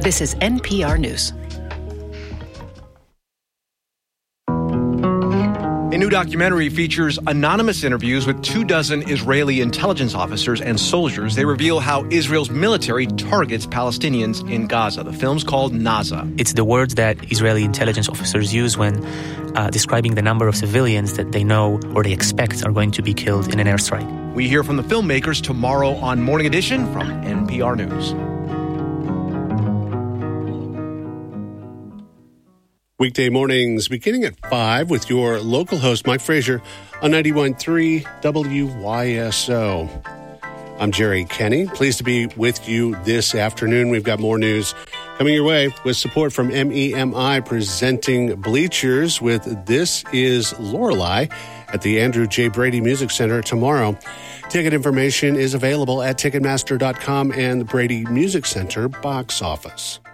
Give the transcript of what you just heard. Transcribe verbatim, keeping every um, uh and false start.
This is N P R News. A new documentary features anonymous interviews with two dozen Israeli intelligence officers and soldiers. They reveal how Israel's military targets Palestinians in Gaza. The film's called Naza. It's the words that Israeli intelligence officers use when uh, describing the number of civilians that they know or they expect are going to be killed in an airstrike. We hear from the filmmakers tomorrow on Morning Edition from N P R News. Weekday mornings beginning at five with your local host, Mike Frazier, on ninety-one point three W Y S O. I'm Jerry Kenny. Pleased to be with you this afternoon. We've got more news coming your way with support from M E M I presenting Bleachers with This Is Lorelei at the Andrew J. Brady Music Center tomorrow. Ticket information is available at Ticketmaster dot com and the Brady Music Center box office.